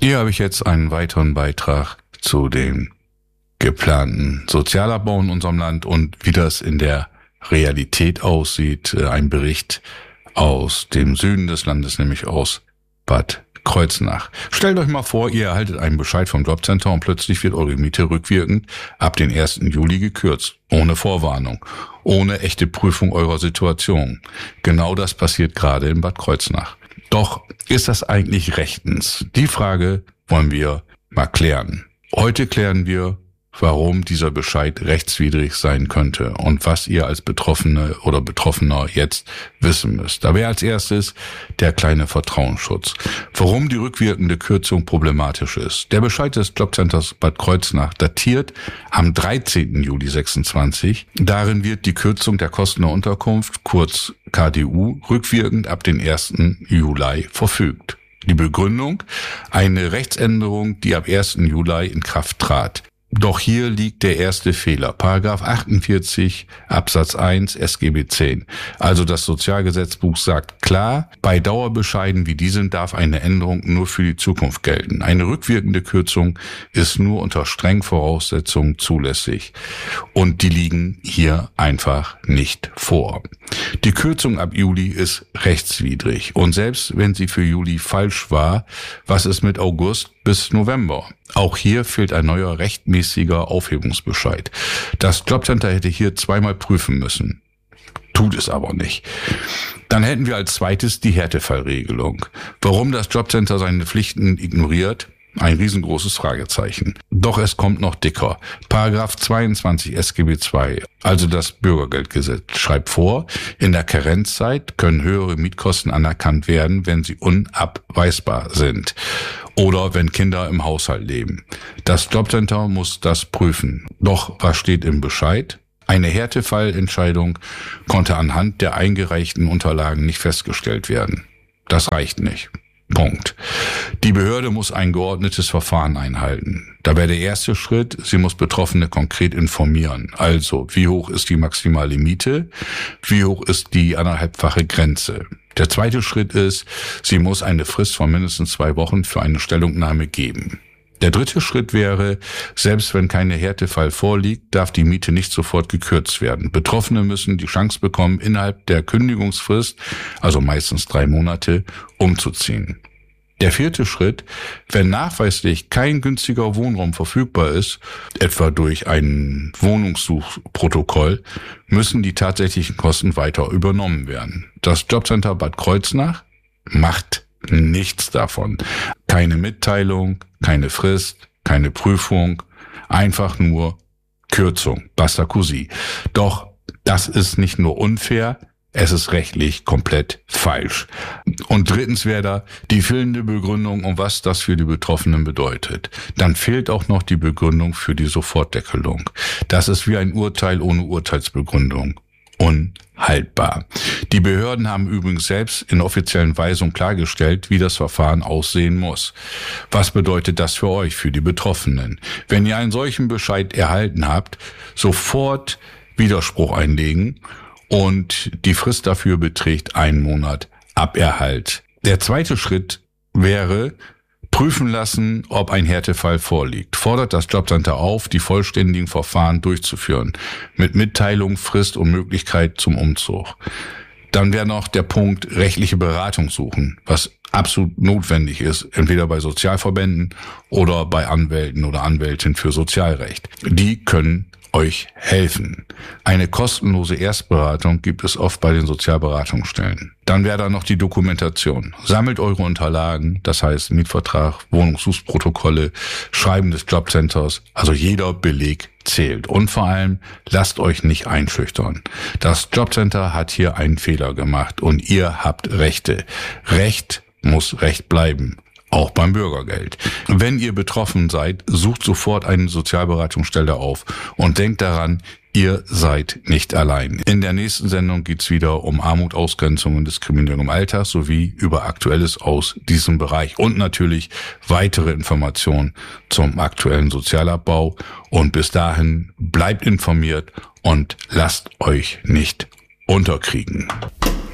Hier habe ich jetzt einen weiteren Beitrag zu dem geplanten Sozialabbau in unserem Land und wie das in der Realität aussieht. Ein Bericht aus dem Süden des Landes, nämlich aus Bad Kreuznach. Stellt euch mal vor, ihr erhaltet einen Bescheid vom Jobcenter und plötzlich wird eure Miete rückwirkend ab den 1. Juli gekürzt. Ohne Vorwarnung. Ohne echte Prüfung eurer Situation. Genau das passiert gerade in Bad Kreuznach. Doch ist das eigentlich rechtens? Die Frage wollen wir mal klären. Heute klären wir, warum dieser Bescheid rechtswidrig sein könnte und was ihr als Betroffene oder Betroffener jetzt wissen müsst. Da wäre als erstes der kleine Vertrauensschutz. Warum die rückwirkende Kürzung problematisch ist. Der Bescheid des Jobcenters Bad Kreuznach datiert am 13. Juli 26. Darin wird die Kürzung der Kosten der Unterkunft, kurz KDU, rückwirkend ab den 1. Juli verfügt. Die Begründung? Eine Rechtsänderung, die ab 1. Juli in Kraft trat. Doch hier liegt der erste Fehler. Paragraph 48 Absatz 1 SGB 10. Also das Sozialgesetzbuch sagt klar, bei Dauerbescheiden wie diesen darf eine Änderung nur für die Zukunft gelten. Eine rückwirkende Kürzung ist nur unter strengen Voraussetzungen zulässig. Und die liegen hier einfach nicht vor. Die Kürzung ab Juli ist rechtswidrig. Und selbst wenn sie für Juli falsch war, was ist mit August bis November? Auch hier fehlt ein neuer rechtmäßiger Aufhebungsbescheid. Das Jobcenter hätte hier zweimal prüfen müssen. Tut es aber nicht. Dann hätten wir als zweites die Härtefallregelung. Warum das Jobcenter seine Pflichten ignoriert? Ein riesengroßes Fragezeichen. Doch es kommt noch dicker. Paragraph 22 SGB II, also das Bürgergeldgesetz, schreibt vor, in der Karenzzeit können höhere Mietkosten anerkannt werden, wenn sie unabweisbar sind oder wenn Kinder im Haushalt leben. Das Jobcenter muss das prüfen. Doch was steht im Bescheid? Eine Härtefallentscheidung konnte anhand der eingereichten Unterlagen nicht festgestellt werden. Das reicht nicht. Punkt. Die Behörde muss ein geordnetes Verfahren einhalten. Da wäre der erste Schritt, sie muss Betroffene konkret informieren. Also, wie hoch ist die maximale Miete? Wie hoch ist die 1,5-fache Grenze? Der zweite Schritt ist, sie muss eine Frist von mindestens 2 Wochen für eine Stellungnahme geben. Der dritte Schritt wäre, selbst wenn keine Härtefall vorliegt, darf die Miete nicht sofort gekürzt werden. Betroffene müssen die Chance bekommen, innerhalb der Kündigungsfrist, also meistens 3 Monate, umzuziehen. Der vierte Schritt, wenn nachweislich kein günstiger Wohnraum verfügbar ist, etwa durch ein Wohnungssuchprotokoll, müssen die tatsächlichen Kosten weiter übernommen werden. Das Jobcenter Bad Kreuznach macht nichts davon. Keine Mitteilung, keine Frist, keine Prüfung, einfach nur Kürzung, basta così. Doch das ist nicht nur unfair, es ist rechtlich komplett falsch. Und drittens wäre da die fehlende Begründung, um was das für die Betroffenen bedeutet. Dann fehlt auch noch die Begründung für die Sofortdeckelung. Das ist wie ein Urteil ohne Urteilsbegründung. Unhaltbar. Die Behörden haben übrigens selbst in offiziellen Weisungen klargestellt, wie das Verfahren aussehen muss. Was bedeutet das für euch, für die Betroffenen? Wenn ihr einen solchen Bescheid erhalten habt, sofort Widerspruch einlegen und die Frist dafür beträgt 1 Monat ab Erhalt. Der zweite Schritt wäre, prüfen lassen, ob ein Härtefall vorliegt. Fordert das Jobcenter auf, die vollständigen Verfahren durchzuführen, mit Mitteilung, Frist und Möglichkeit zum Umzug. Dann wäre noch der Punkt rechtliche Beratung suchen, was absolut notwendig ist, entweder bei Sozialverbänden oder bei Anwälten oder Anwältinnen für Sozialrecht. Die können euch helfen. Eine kostenlose Erstberatung gibt es oft bei den Sozialberatungsstellen. Dann wäre da noch die Dokumentation. Sammelt eure Unterlagen, das heißt Mietvertrag, Wohnungssuchprotokolle, Schreiben des Jobcenters, also jeder Beleg zählt. Und vor allem, lasst euch nicht einschüchtern. Das Jobcenter hat hier einen Fehler gemacht und ihr habt Rechte. Recht muss Recht bleiben. Auch beim Bürgergeld. Wenn ihr betroffen seid, sucht sofort eine Sozialberatungsstelle auf und denkt daran, ihr seid nicht allein. In der nächsten Sendung geht's wieder um Armut, Ausgrenzung und Diskriminierung im Alltag sowie über Aktuelles aus diesem Bereich und natürlich weitere Informationen zum aktuellen Sozialabbau. Und bis dahin bleibt informiert und lasst euch nicht unterkriegen.